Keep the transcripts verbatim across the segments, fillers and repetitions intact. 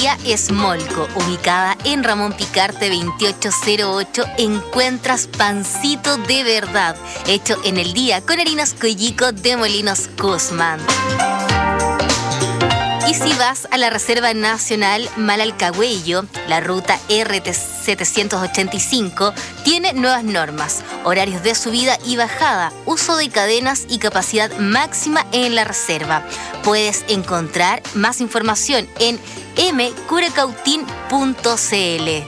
Panadería Smolco, ubicada en Ramón Picarte veintiocho cero ocho, encuentras pancito de verdad, hecho en el día con harinas Collico de Molinos Guzmán. Y si vas a la Reserva Nacional Malalcahuello, la ruta R T setecientos ochenta y cinco tiene nuevas normas, horarios de subida y bajada, uso de cadenas y capacidad máxima en la reserva. Puedes encontrar más información en m curacautín punto c l.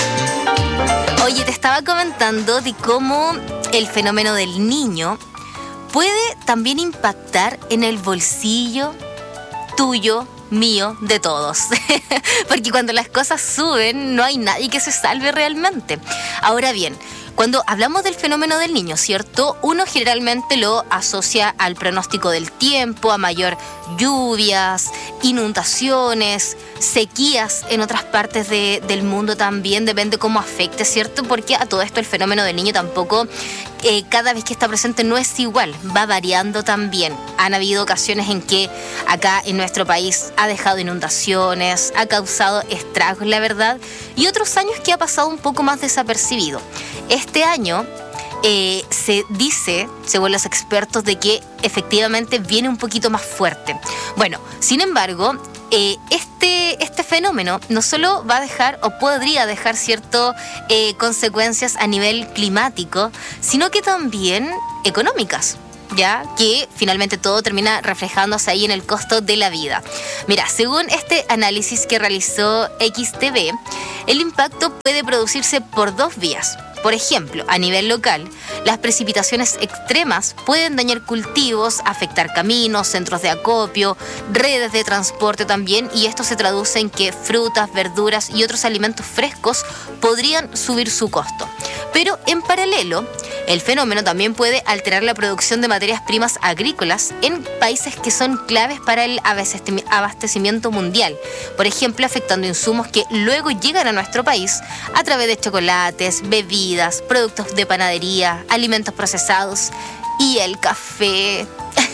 Oye, te estaba comentando de cómo el fenómeno del niño puede también impactar en el bolsillo tuyo, mío, de todos. Porque cuando las cosas suben, no hay nadie que se salve realmente. Ahora bien, cuando hablamos del fenómeno del niño, ¿cierto? Uno generalmente lo asocia al pronóstico del tiempo, a mayor lluvias, inundaciones, sequías en otras partes de, del mundo también, depende cómo afecte, ¿cierto? Porque a todo esto el fenómeno del niño tampoco, eh, cada vez que está presente no es igual, va variando también. Han habido ocasiones en que acá en nuestro país ha dejado inundaciones, ha causado estragos, la verdad, y otros años que ha pasado un poco más desapercibido. Este año eh, se dice, según los expertos, de que efectivamente viene un poquito más fuerte. Bueno, sin embargo, eh, este, este fenómeno no solo va a dejar o podría dejar ciertas eh, consecuencias a nivel climático, sino que también económicas, ya que finalmente todo termina reflejándose ahí en el costo de la vida. Mira, según este análisis que realizó X T V, el impacto puede producirse por dos vías. Por ejemplo, a nivel local, las precipitaciones extremas pueden dañar cultivos, afectar caminos, centros de acopio, redes de transporte también, y esto se traduce en que frutas, verduras y otros alimentos frescos podrían subir su costo. Pero en paralelo, el fenómeno también puede alterar la producción de materias primas agrícolas en países que son claves para el abastecimiento mundial. Por ejemplo, afectando insumos que luego llegan a nuestro país a través de chocolates, bebidas, productos de panadería, alimentos procesados y el café.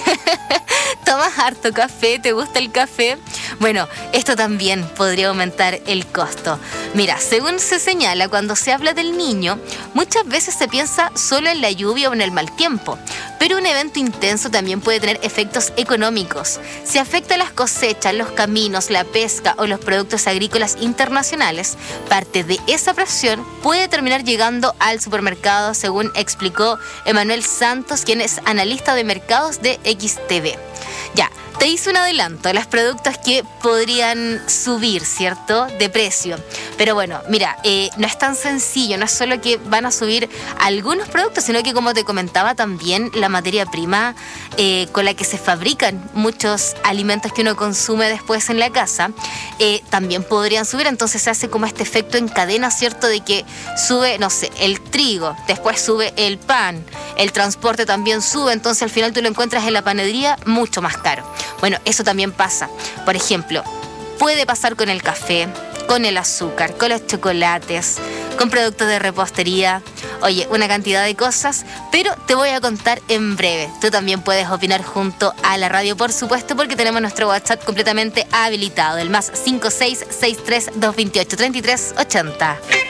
¿Tomas harto café? ¿Te gusta el café? Bueno, esto también podría aumentar el costo. Mira, según se señala, cuando se habla del niño, muchas veces se piensa solo en la lluvia o en el mal tiempo, pero un evento intenso también puede tener efectos económicos. Si afecta las cosechas, los caminos, la pesca o los productos agrícolas internacionales, parte de esa presión puede terminar llegando al supermercado, según explicó Emanuel Santos, quien es analista de mercados de X T V. Ya, te hice un adelanto, los productos que podrían subir, ¿cierto?, de precio. Pero bueno, mira, eh, no es tan sencillo, no es solo que van a subir algunos productos, sino que, como te comentaba, también la materia prima eh, con la que se fabrican muchos alimentos que uno consume después en la casa, eh, también podrían subir. Entonces se hace como este efecto en cadena, ¿cierto?, de que sube, no sé, el trigo, después sube el pan, el transporte también sube, entonces al final tú lo encuentras en la panadería mucho más caro. Bueno, eso también pasa. Por ejemplo, puede pasar con el café, con el azúcar, con los chocolates, con productos de repostería. Oye, una cantidad de cosas, pero te voy a contar en breve. Tú también puedes opinar junto a la radio, por supuesto, porque tenemos nuestro WhatsApp completamente habilitado, el más cinco seis seis tres dos dos ocho tres tres ocho cero.